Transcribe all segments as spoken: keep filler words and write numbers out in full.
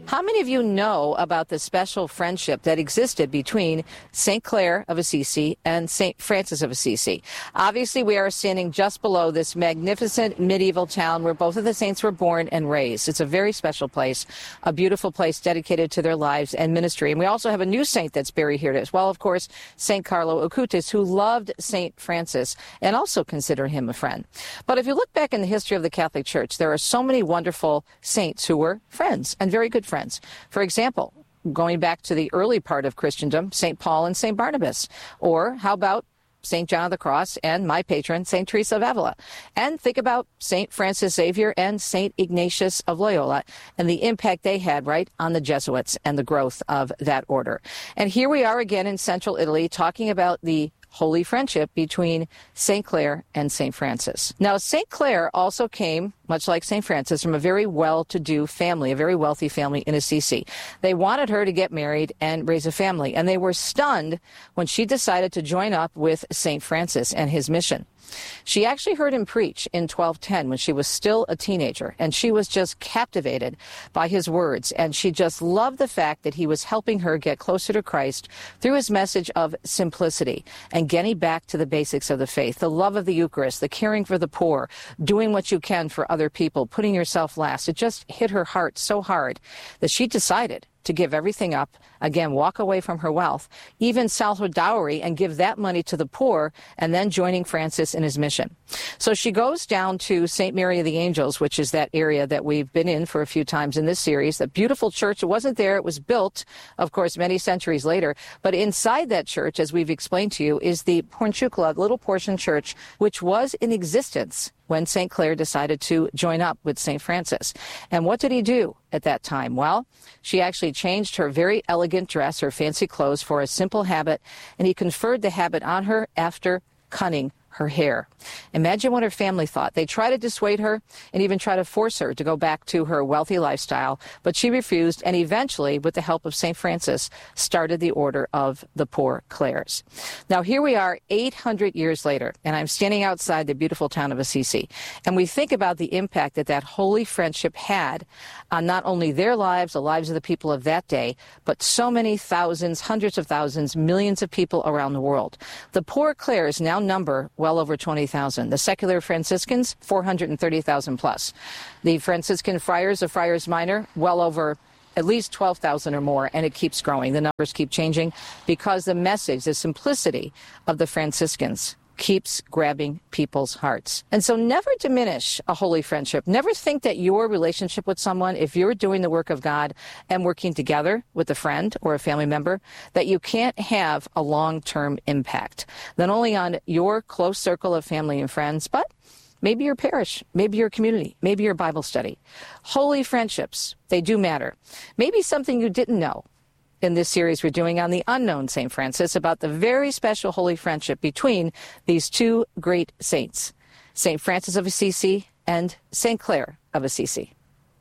How many of you know about the special friendship that existed between Saint Clare of Assisi and Saint Francis of Assisi? Obviously, we are standing just below this magnificent medieval town where both of the saints were born and raised. It's a very special place, a beautiful place dedicated to their lives and ministry. And we also have a new saint that's buried here as well, of course, Saint Carlo Acutis, who loved Saint Francis and also considered him a friend. But if you look back in the history of the Catholic Church, there are so many wonderful saints who were friends and very good friends. For example, going back to the early part of Christendom, Saint Paul and Saint Barnabas. Or how about Saint John of the Cross and my patron, Saint Teresa of Avila? And think about Saint Francis Xavier and Saint Ignatius of Loyola and the impact they had, right, on the Jesuits and the growth of that order. And here we are again in central Italy talking about the holy friendship between Saint Clare and Saint Francis. Now, Saint Clare also came, much like Saint Francis, from a very well-to-do family, a very wealthy family in Assisi. They wanted her to get married and raise a family, and they were stunned when she decided to join up with Saint Francis and his mission. She actually heard him preach in twelve ten when she was still a teenager, and she was just captivated by his words, and she just loved the fact that he was helping her get closer to Christ through his message of simplicity and getting back to the basics of the faith, the love of the Eucharist, the caring for the poor, doing what you can for other people, putting yourself last. It just hit her heart so hard that she decided to give everything up, again, walk away from her wealth, even sell her dowry and give that money to the poor, and then joining Francis in his mission. So she goes down to Saint Mary of the Angels, which is that area that we've been in for a few times in this series, that beautiful church. It wasn't there. It was built, of course, many centuries later. But inside that church, as we've explained to you, is the Porciuncula, little portion church, which was in existence when Saint Clare decided to join up with Saint Francis. And what did he do at that time? Well, she actually changed her very elegant dress, her fancy clothes, for a simple habit, and he conferred the habit on her after cutting her hair. Imagine what her family thought. They tried to dissuade her and even try to force her to go back to her wealthy lifestyle, but she refused, and eventually, with the help of Saint Francis, started the Order of the Poor Clares. Now, here we are eight hundred years later, and I'm standing outside the beautiful town of Assisi, and we think about the impact that that holy friendship had on not only their lives, the lives of the people of that day, but so many thousands, hundreds of thousands, millions of people around the world. The Poor Clares now number well over twenty thousand. The secular Franciscans, four hundred thirty thousand plus. The Franciscan friars, the Friars Minor, well over at least twelve thousand or more, and it keeps growing. The numbers keep changing because the message, the simplicity of the Franciscans keeps grabbing people's hearts. And so never diminish a holy friendship. Never think that your relationship with someone, if you're doing the work of God and working together with a friend or a family member, that you can't have a long-term impact, not only on your close circle of family and friends, but maybe your parish, maybe your community, maybe your Bible study. Holy friendships, they do matter. Maybe something you didn't know in this series we're doing on the unknown Saint Francis, about the very special holy friendship between these two great saints, Saint Francis of Assisi and Saint Clare of Assisi.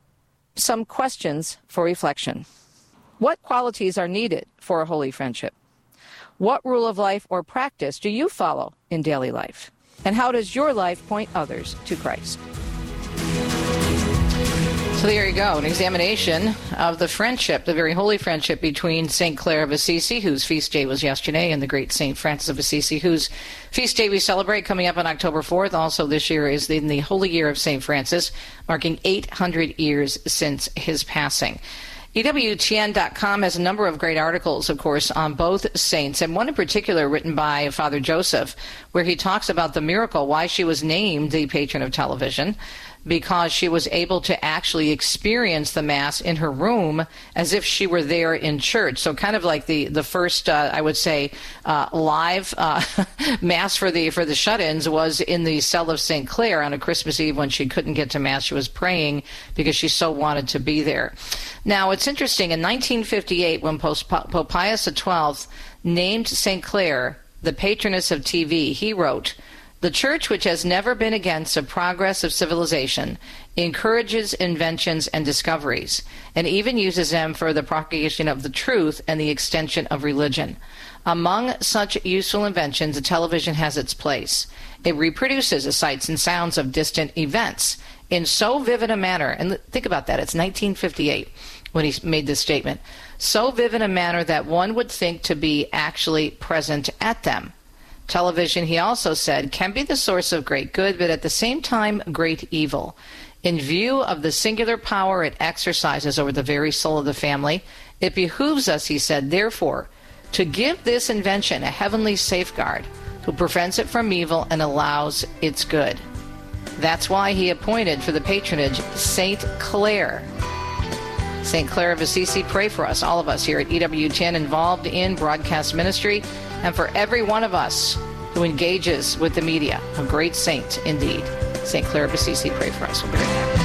Some questions for reflection. What qualities are needed for a holy friendship? What rule of life or practice do you follow in daily life? And how does your life point others to Christ? So there you go, an examination of the friendship, the very holy friendship between Saint Clare of Assisi, whose feast day was yesterday, and the great Saint Francis of Assisi, whose feast day we celebrate coming up on October fourth. Also this year is in the Holy Year of Saint Francis, marking eight hundred years since his passing. E W T N dot com has a number of great articles, of course, on both saints, and one in particular written by Father Joseph, where he talks about the miracle, why she was named the patron of television, because she was able to actually experience the Mass in her room as if she were there in church. So kind of like the, the first, uh, I would say, uh, live uh, Mass for the for the shut-ins was in the cell of Saint Clare on a Christmas Eve when she couldn't get to Mass. She was praying because she so wanted to be there. Now, it's interesting. In nineteen fifty-eight, when Pope Pius the twelfth named Saint Clare the patroness of T V, he wrote, "The Church, which has never been against the progress of civilization, encourages inventions and discoveries, and even uses them for the propagation of the truth and the extension of religion. Among such useful inventions, the television has its place. It reproduces the sights and sounds of distant events. in so vivid a manner, and think about that, it's nineteen fifty-eight when he made this statement, so vivid a manner that one would think to be actually present at them. Television, he also said, can be the source of great good, but at the same time, great evil. In view of the singular power it exercises over the very soul of the family, it behooves us, he said, therefore, to give this invention a heavenly safeguard who prevents it from evil and allows its good. That's why he appointed for the patronage Saint Clare. Saint Clare of Assisi, pray for us, all of us here at E W ten involved in broadcast ministry, and for every one of us who engages with the media. A great saint indeed. Saint Clare of Assisi, pray for us. We'll be right back.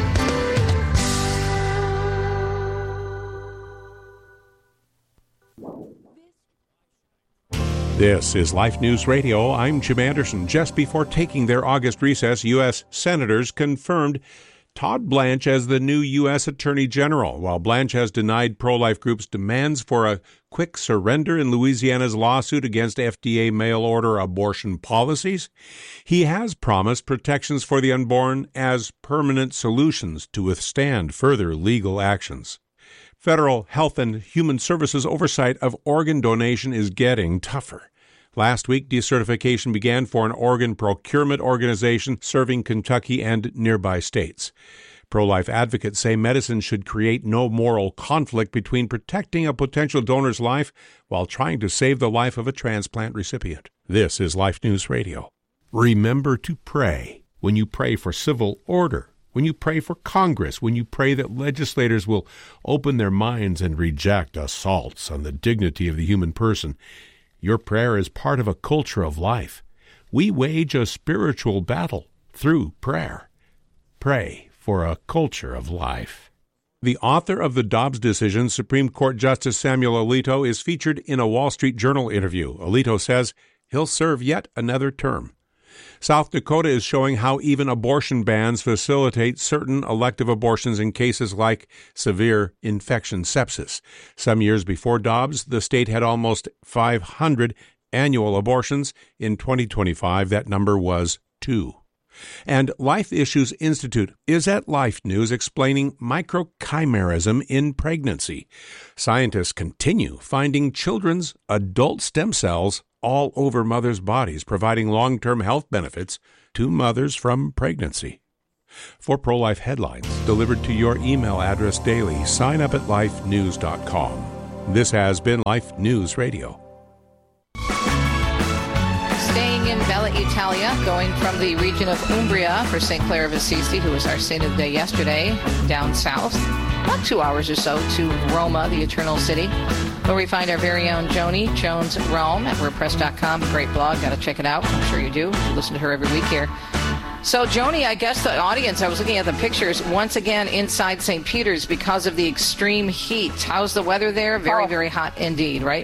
This is Life News Radio. I'm Jim Anderson. Just before taking their August recess, U S senators confirmed Todd Blanche as the new U S Attorney General. While Blanche has denied pro-life groups' demands for a quick surrender in Louisiana's lawsuit against F D A mail-order abortion policies, he has promised protections for the unborn as permanent solutions to withstand further legal actions. Federal Health and Human Services oversight of organ donation is getting tougher. Last week, decertification began for an organ procurement organization serving Kentucky and nearby states. Pro-life advocates say medicine should create no moral conflict between protecting a potential donor's life while trying to save the life of a transplant recipient. This is Life News Radio. Remember to pray when you pray for civil order, when you pray for Congress, when you pray that legislators will open their minds and reject assaults on the dignity of the human person. Your prayer is part of a culture of life. We wage a spiritual battle through prayer. Pray for a culture of life. The author of the Dobbs decision, Supreme Court Justice Samuel Alito, is featured in a Wall Street Journal interview. Alito says he'll serve yet another term. South Dakota is showing how even abortion bans facilitate certain elective abortions in cases like severe infection sepsis. Some years before Dobbs, the state had almost five hundred annual abortions. In twenty twenty-five, that number was two. And Life Issues Institute is at Life News explaining microchimerism in pregnancy. Scientists continue finding children's adult stem cells all over mothers' bodies, providing long-term health benefits to mothers from pregnancy. For pro-life headlines delivered to your email address daily, sign up at life news dot com. This has been Life News Radio. Staying in Bella Italia, going from the region of Umbria for Saint Clare of Assisi, who was our saint of the day yesterday, down south, about two hours or so to Roma, the Eternal City, where we find our very own Joni Jones Rome at wordpress dot com. Great blog. Got to check it out. I'm sure you do. You listen to her every week here. So, Joni, I guess the audience, I was looking at the pictures, once again inside Saint Peter's because of the extreme heat. How's the weather there? Very, oh. very hot indeed, right?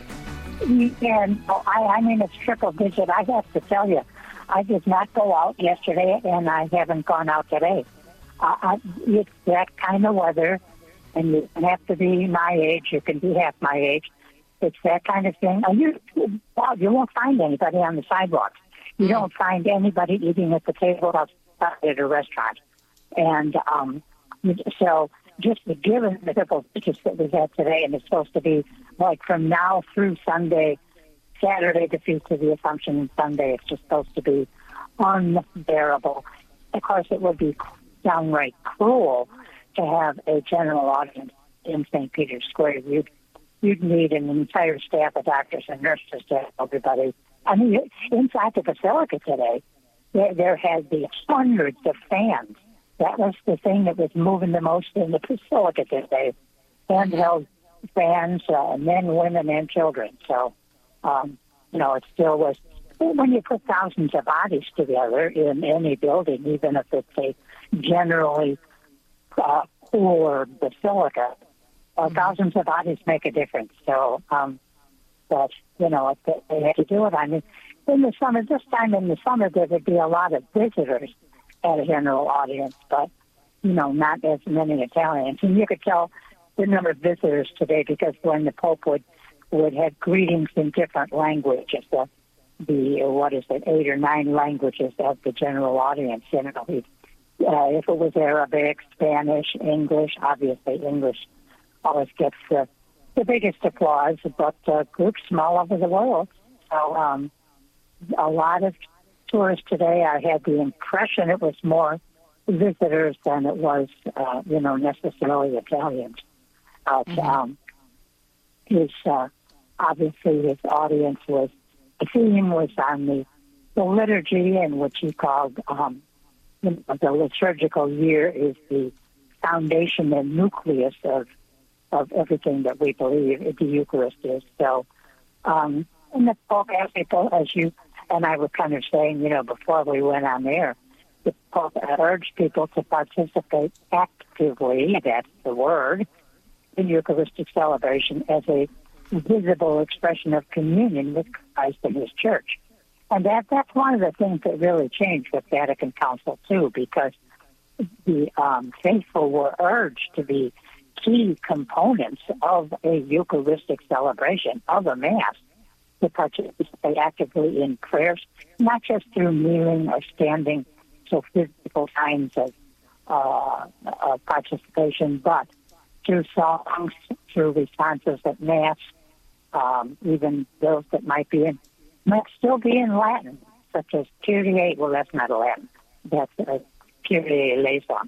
And oh, I, I mean, it's triple digit. I have to tell you, I did not go out yesterday, and I haven't gone out today. Uh, I, it's that kind of weather, and you don't have to be my age. You can be half my age. It's that kind of thing. You, well, you won't find anybody on the sidewalks. You don't find anybody eating at the table outside at a restaurant. And um, so just given the triple digits that we had today, and it's supposed to be like from now through Sunday, Saturday, the Feast of the Assumption, and Sunday, it's just supposed to be unbearable. Of course, it would be downright cruel to have a general audience in Saint Peter's Square. You'd, you'd need an entire staff of doctors and nurses to help everybody. I mean, inside the Basilica today, there, there had the hundreds of fans. That was the thing that was moving the most in the Basilica today. Handheld fans, uh, men, women, and children. So, um, you know, it still was. When you put thousands of bodies together in any building, even if it's a generally uh, cooler basilica, uh, mm-hmm. thousands of bodies make a difference. So, um, but, you know, if they had to do it. I mean, in the summer, this time in the summer, there would be a lot of visitors at a general audience, but, you know, not as many Italians. And you could tell the number of visitors today because when the Pope would, would have greetings in different languages, the, the, what is it, eight or nine languages of the general audience, you know, he'd, Uh, if it was Arabic, Spanish, English, obviously English always gets the, the biggest applause, but uh, groups from all over the world. So um, a lot of tourists today, I had the impression it was more visitors than it was, uh, you know, necessarily Italians. Uh, mm-hmm. um, his, uh, obviously his audience was, the theme was on the, the liturgy, in which he called, um, you know, the liturgical year is the foundation and nucleus of of everything that we believe the Eucharist is. So, um, and the Pope asked people, as you and I were kind of saying, you know, before we went on air, the Pope urged people to participate actively, that's the word, in Eucharistic celebration as a visible expression of communion with Christ and His Church. And that that's one of the things that really changed with Vatican Council, too, because the um, faithful were urged to be key components of a Eucharistic celebration, of a Mass, to participate actively in prayers, not just through kneeling or standing, so physical signs of, uh, of participation, but through songs, through responses at Mass, um, even those that might be in, might still be in Latin, such as Kyrie, well, that's not a Latin, that's a Kyrie eleison.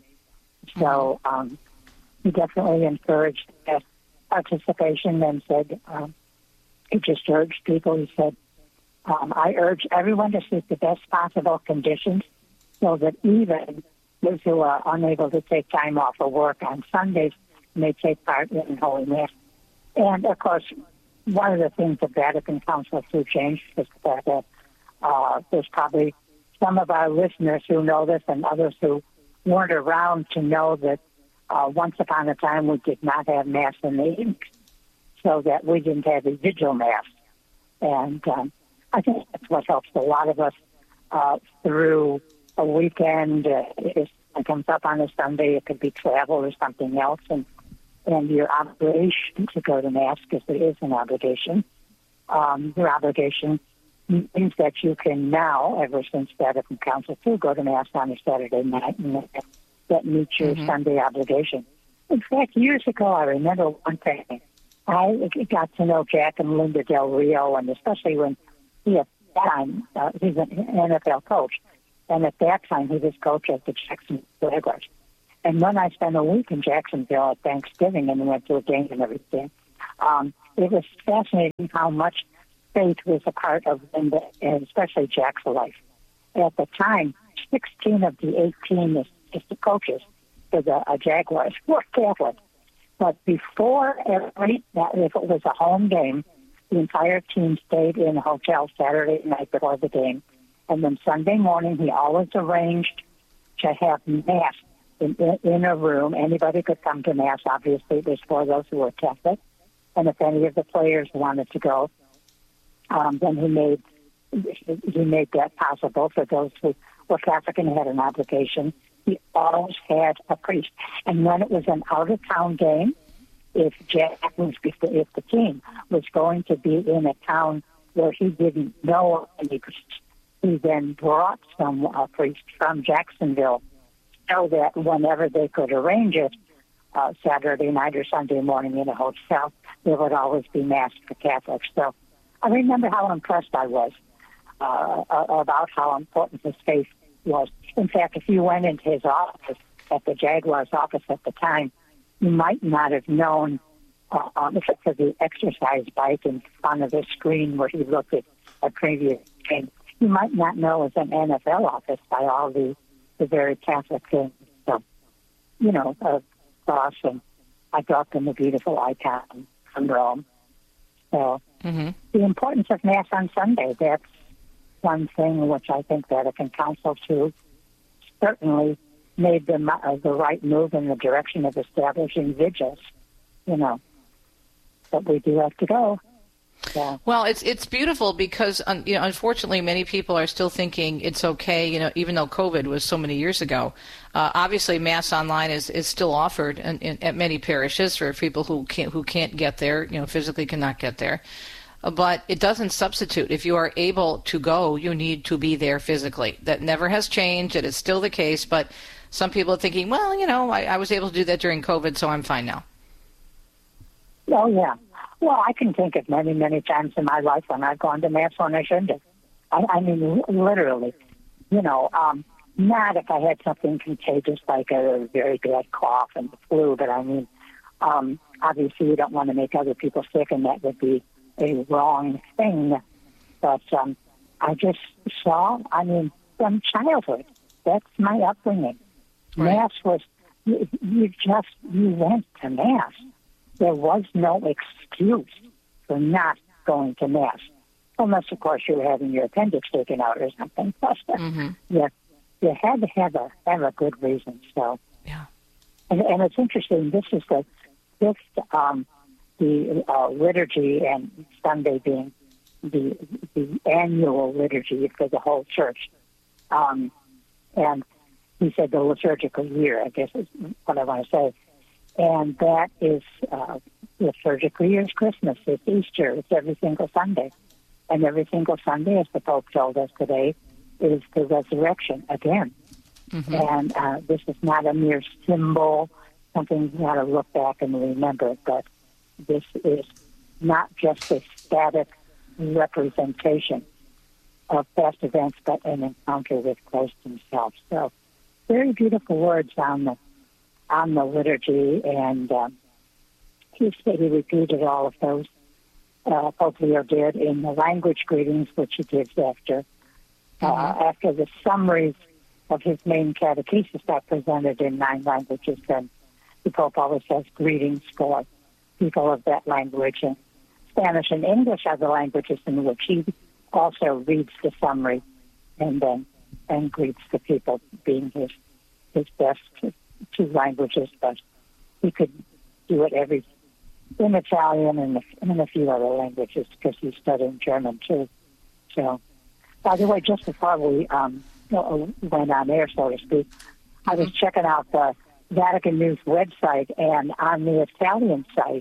So, um, he definitely encouraged that participation and said, um, he just urged people, he said, um, I urge everyone to seek the best possible conditions so that even those who are unable to take time off of work on Sundays may take part in Holy Mass. And, of course, one of the things the Vatican Council too changed is the fact that uh, there's probably some of our listeners who know this and others who weren't around to know that Uh, once upon a time, we did not have Mass in the evening, so that we didn't have a vigil Mass. And um, I think that's what helps a lot of us uh, through a weekend. Uh, if it comes up on a Sunday, it could be travel or something else, and, and your obligation to go to Mass, because it is an obligation, um, your obligation means that you can now, ever since Vatican Council two, go to Mass on a Saturday night, and that meets your mm-hmm. Sunday obligation. In fact, years ago, I remember one thing. I got to know Jack and Linda Del Rio, and especially when he at that time, uh, he's an N F L coach, and at that time he was coach of the Jacksonville Jaguars. And when I spent a week in Jacksonville at Thanksgiving and went to a game and everything, um, it was fascinating how much faith was a part of Linda, and especially Jack's life. At the time, sixteen of the eighteen just the coaches for the uh, Jaguars were Catholic. But before every, if it was a home game, the entire team stayed in a hotel Saturday night before the game. And then Sunday morning, he always arranged to have Mass in, in, in a room. Anybody could come to Mass, obviously. It was for those who were Catholic. And if any of the players wanted to go, um, then he made he made that possible for those who were Catholic and had an obligation. He always had a priest. And when it was an out-of-town game, if Jack was, if the team was going to be in a town where he didn't know any priests, he then brought some uh, priest from Jacksonville so that whenever they could arrange it, uh, Saturday night or Sunday morning in a hotel, there would always be Mass for Catholics. So I remember how impressed I was uh, about how important his faith was. In fact, if you went into his office, at the Jaguars office at the time, you might not have known, uh, um, except for the exercise bike in front of the screen where he looked at a previous game, you might not know it was an N F L office by all the, the very Catholic things. So, you know, uh, cross, and I brought them a beautiful icon from Rome. So mm-hmm. the importance of Mass on Sunday, that's one thing which I think Vatican Council too certainly made the uh, the right move in the direction of establishing vigils. You know, but we do have to go. Yeah. Well, it's it's beautiful because um, you know, unfortunately, many people are still thinking it's okay. You know, even though COVID was so many years ago, uh, obviously Mass online is, is still offered in, in, at many parishes for people who can't who can't get there. You know, physically cannot get there. But it doesn't substitute. If you are able to go, you need to be there physically. That never has changed. It is still the case. But some people are thinking, well, you know, I, I was able to do that during COVID, so I'm fine now. Oh, yeah. Well, I can think of many, many times in my life when I've gone to Mass when I shouldn't have. I, I mean, literally, you know, um, not if I had something contagious like a very bad cough and the flu, but I mean, um, obviously you don't want to make other people sick, and that would be a wrong thing. But um, I just saw, I mean, from childhood, that's my upbringing. Right. Mass was, you, you just, you went to Mass. There was no excuse for not going to Mass. Unless, of course, you were having your appendix taken out or something. Mm-hmm. yeah, you had to have a have a good reason. So, yeah, and, and it's interesting. This is the fifth um, the uh, liturgy, and Sunday being the the annual liturgy for the whole church. Um, and he said the liturgical year, I guess is what I want to say. And that is uh, liturgical year is Christmas. It's Easter. It's every single Sunday. And every single Sunday, as the Pope told us today, is the resurrection again. Mm-hmm. And uh, this is not a mere symbol, something you got to look back and remember, but this is not just a static representation of past events, but an encounter with Christ himself. So very beautiful words on the on the liturgy, and um, he said he repeated all of those. Uh, Pope Leo did in the language greetings, which he gives after uh, mm-hmm. after the summaries of his main catechesis are presented in nine languages. Then the Pope always says greetings for people of that language, and Spanish and English are the languages in which he also reads the summary and then and greets the people, being his his best two languages. But he could do it every. in Italian and in a few other languages, because he's studying German too. So, by the way, just before we um, went on air, so to speak, mm-hmm. I was checking out the Vatican News website, and on the Italian site,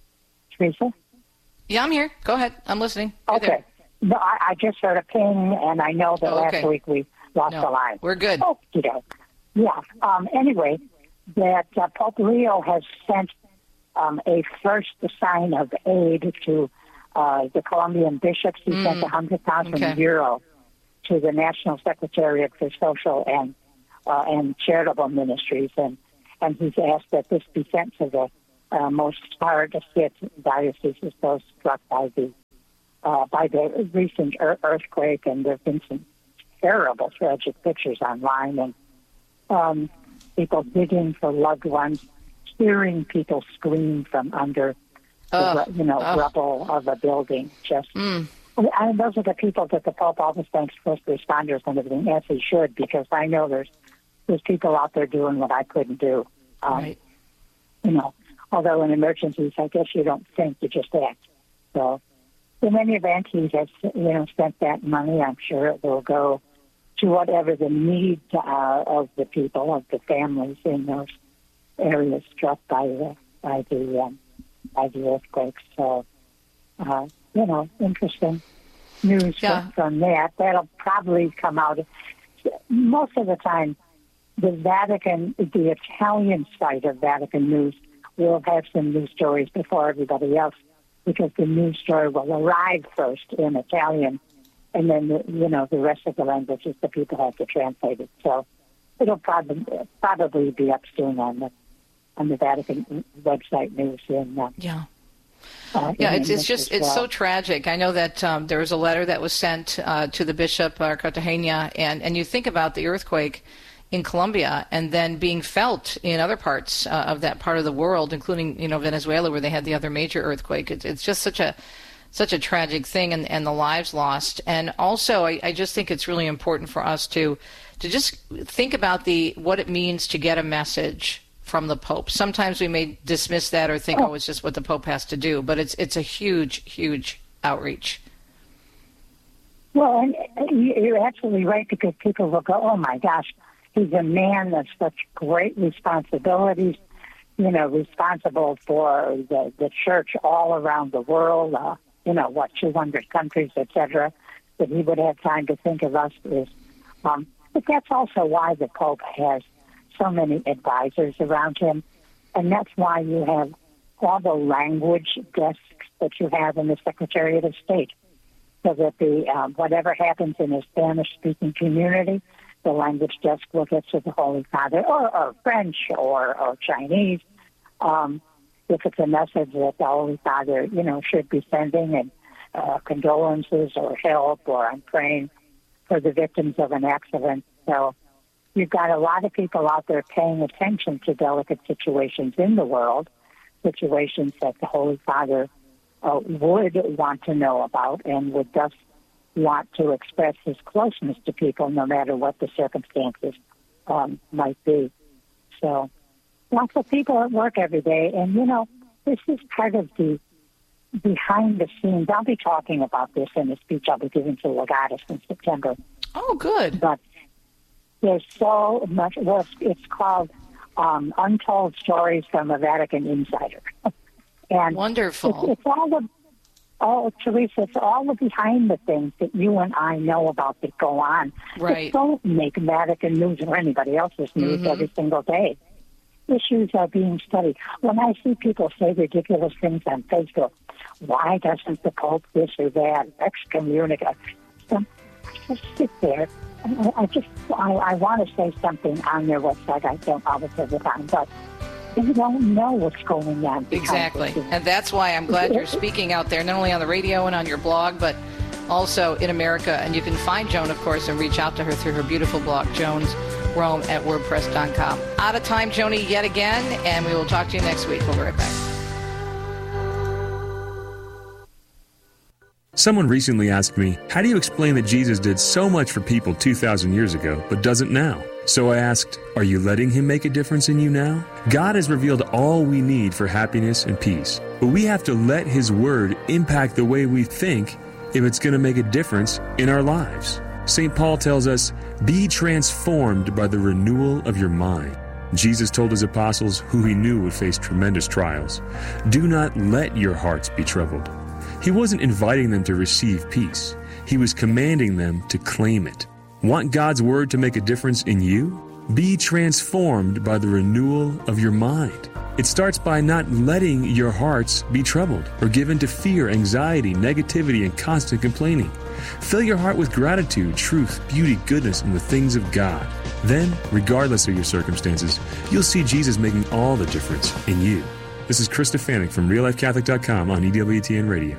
Teresa? Yeah, I'm here. Go ahead. I'm listening. You're okay. There. No, I, I just heard a ping, and I know that oh, okay. last week we lost no, the line. We're good. Oh, you know. Yeah. Um, anyway, that uh, Pope Leo has sent Um, a first sign of aid to uh, the Colombian bishops. He mm. sent one hundred thousand okay. euro to the National Secretariat for Social and uh, and Charitable Ministries, and, and he's asked that this be sent to the uh, most hard-hit dioceses, those struck by the uh, by the recent er- earthquake, and there have been some terrible, tragic pictures online, and um, people digging for loved ones, hearing people scream from under uh, the you know uh, rubble of a building. Just, mm. I mean, those are the people that the Pope always thanks first responders and everything, as he should, because I know there's there's people out there doing what I couldn't do. Um, right. You know, although in emergencies, I guess you don't think, you just act. So, in any event, he has you know spent that money. I'm sure it will go to whatever the needs are of the people, of the families in those areas struck by the by the um, by the earthquakes. So, uh, you know, interesting news yeah. from, from that. That'll probably come out. Most of the time, the Vatican, the Italian side of Vatican News, will have some news stories before everybody else, because the news story will arrive first in Italian, and then the, you know the rest of the languages the people have to translate it. So it'll probably probably be up soon on the. on the Vatican website news. In, uh, yeah. Uh, yeah, it's it's just, it's well. so tragic. I know that um, there was a letter that was sent uh, to the Bishop uh, Cartagena, and, and you think about the earthquake in Colombia and then being felt in other parts uh, of that part of the world, including, you know, Venezuela, where they had the other major earthquake. It's, it's just such a such a tragic thing, and, and the lives lost. And also, I, I just think it's really important for us to to just think about the what it means to get a message from the Pope. Sometimes we may dismiss that or think, oh, oh it's just what the Pope has to do, but it's it's a huge, huge outreach. Well, and you're absolutely right, because people will go, oh my gosh, he's a man of such great responsibilities, you know, responsible for the, the church all around the world, uh, you know, what, two hundred countries, et cetera, that he would have time to think of us. Is, um, but that's also why the Pope has so many advisors around him, and that's why you have all the language desks that you have in the Secretariat of State, so that the um, whatever happens in a Spanish-speaking community, the language desk will get to the Holy Father, or, or French, or, or Chinese, um, if it's a message that the Holy Father, you know, should be sending, and uh, condolences or help, or I'm praying for the victims of an accident. So you've got a lot of people out there paying attention to delicate situations in the world, situations that the Holy Father uh, would want to know about and would thus want to express his closeness to people no matter what the circumstances um, might be. So lots of people at work every day, and, you know, this is part of the behind the scenes. I'll be talking about this in a speech I'll be giving to Legatus in September. Oh, good. But there's so much, well, it's called um, Untold Stories from a Vatican Insider. And wonderful. It's, it's all the, oh, Teresa, it's all the behind the things that you and I know about that go on. Right. That don't make Vatican news or anybody else's news mm-hmm. every single day. Issues are being studied. When I see people say ridiculous things on Facebook, why doesn't the Pope this or that, excommunicate? I just sit there. I, I just, I, I want to say something on their website. I don't always have the time, but they don't know what's going on. Exactly. And that's why I'm glad you're speaking out there, not only on the radio and on your blog, but also in America. And you can find Joan, of course, and reach out to her through her beautiful blog, Jones Rome at wordpress dot com. Out of time, Joni, yet again, and we will talk to you next week. We'll be right back. Someone recently asked me, how do you explain that Jesus did so much for people two thousand years ago, but doesn't now? So I asked, are you letting him make a difference in you now? God has revealed all we need for happiness and peace, but we have to let his word impact the way we think if it's going to make a difference in our lives. Saint Paul tells us, be transformed by the renewal of your mind. Jesus told his apostles, who he knew would face tremendous trials, do not let your hearts be troubled. He wasn't inviting them to receive peace. He was commanding them to claim it. Want God's word to make a difference in you? Be transformed by the renewal of your mind. It starts by not letting your hearts be troubled or given to fear, anxiety, negativity, and constant complaining. Fill your heart with gratitude, truth, beauty, goodness, and the things of God. Then, regardless of your circumstances, you'll see Jesus making all the difference in you. This is Chris Stefanik from real life catholic dot com on E W T N Radio.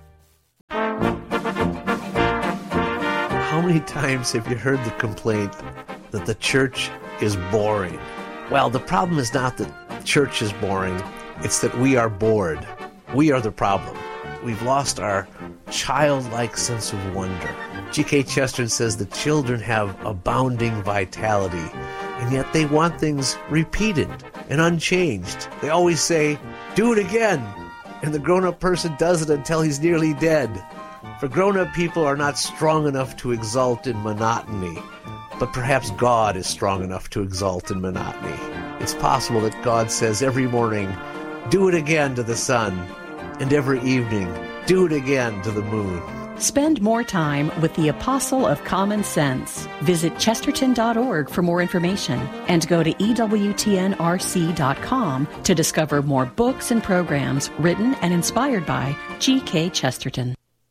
How many times have you heard the complaint that the church is boring? Well, the problem is not that church is boring, it's that we are bored. We are the problem. We've lost our childlike sense of wonder. G K Chesterton says the children have abounding vitality, and yet they want things repeated and unchanged. They always say, do it again, and the grown-up person does it until he's nearly dead. For grown-up people are not strong enough to exult in monotony, but perhaps God is strong enough to exult in monotony. It's possible that God says every morning, do it again to the sun, and every evening, do it again to the moon. Spend more time with the Apostle of Common Sense. Visit chesterton dot org for more information and go to E W T N R C dot com to discover more books and programs written and inspired by G K Chesterton.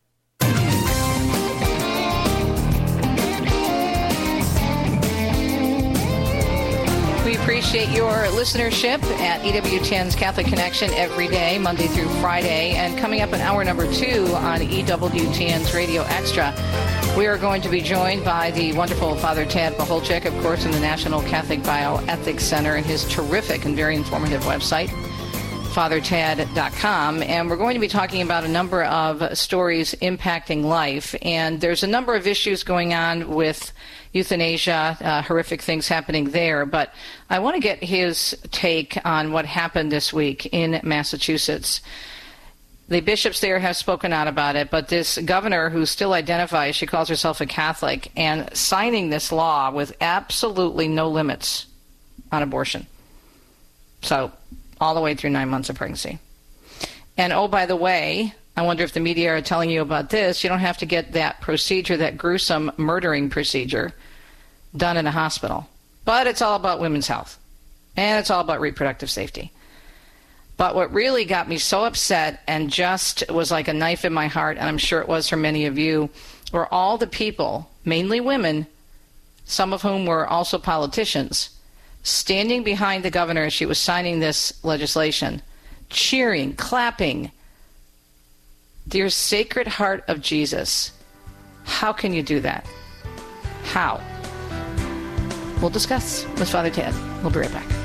Appreciate your listenership at E W T N's Catholic Connection every day, Monday through Friday. And coming up in hour number two on E W T N's Radio Extra, we are going to be joined by the wonderful Father Tad Pacholczyk, of course, in the National Catholic Bioethics Center, and his terrific and very informative website, father tad dot com. And we're going to be talking about a number of stories impacting life. And there's a number of issues going on with euthanasia, uh, horrific things happening there. But I want to get his take on what happened this week in Massachusetts. The bishops there have spoken out about it, but this governor who still identifies, she calls herself a Catholic, and signing this law with absolutely no limits on abortion. So all the way through nine months of pregnancy. And oh, by the way, I wonder if the media are telling you about this. You don't have to get that procedure, that gruesome murdering procedure, done in a hospital. But it's all about women's health. And it's all about reproductive safety. But what really got me so upset and just was like a knife in my heart, and I'm sure it was for many of you, were all the people, mainly women, some of whom were also politicians, standing behind the governor as she was signing this legislation, cheering, clapping. Dear Sacred Heart of Jesus, how can you do that? How? We'll discuss with Father Ted. We'll be right back.